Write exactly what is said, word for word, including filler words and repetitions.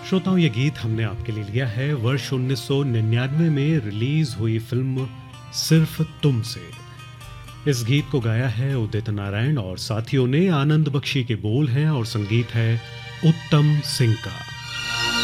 श्रोताओं, ये गीत हमने आपके लिए लिया है वर्ष उन्नीस सौ निन्यानवे में रिलीज हुई फिल्म सिर्फ तुम से। इस गीत को गाया है उदित नारायण और साथियों ने। आनंद बख्शी के बोल हैं और संगीत है उत्तम सिंह का।